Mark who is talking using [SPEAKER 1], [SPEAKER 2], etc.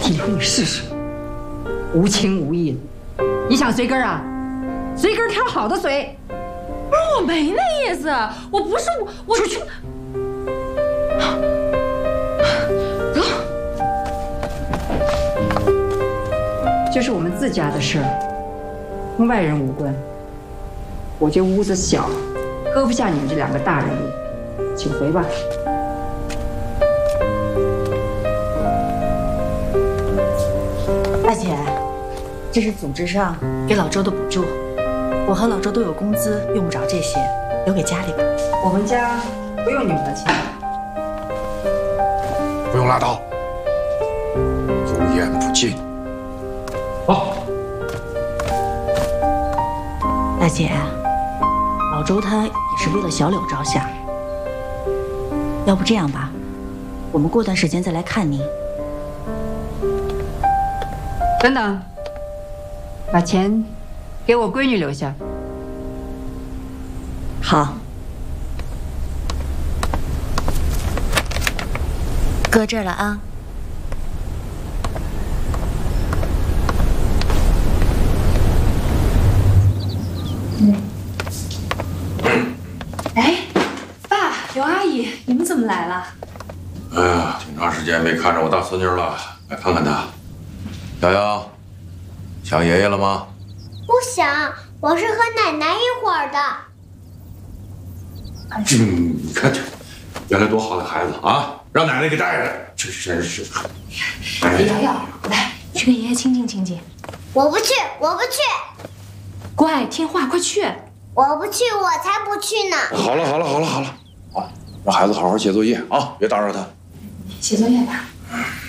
[SPEAKER 1] 体会你试试，无情无义。你想随根啊？随根挑好的随。
[SPEAKER 2] 不是我没那意思，我不是我
[SPEAKER 1] 出去。走。这是我们自家的事儿，跟外人无关。我这屋子小，搁不下你们这两个大人物，请回吧。
[SPEAKER 3] 大姐，这是组织上给老周的补助，我和老周都有工资，用不着这些，留给家里吧。
[SPEAKER 1] 我们家不用你们的钱。
[SPEAKER 4] 不用拉倒，有言不尽。好，
[SPEAKER 3] 大姐，老周他也是为了小柳着想，要不这样吧，我们过段时间再来看您。
[SPEAKER 1] 等等，把钱给我闺女留下。
[SPEAKER 3] 好，搁这儿了啊。
[SPEAKER 2] 哎，爸，刘阿姨，你们怎么来了？
[SPEAKER 4] 哎呀，挺长时间没看着我大孙女了，来看看她。瑶瑶，想爷爷了吗？
[SPEAKER 5] 不想，我是和奶奶一伙儿的。
[SPEAKER 4] 你看这，原来多好的孩子啊！让奶奶给带着，这真是。
[SPEAKER 2] 瑶瑶，来，去跟爷爷亲近亲近。
[SPEAKER 5] 我不去，我不去。
[SPEAKER 2] 乖，听话，快去。
[SPEAKER 5] 我不去，我才不去呢。
[SPEAKER 4] 好了，让孩子好好写作业啊，别打扰他。
[SPEAKER 2] 写作业吧。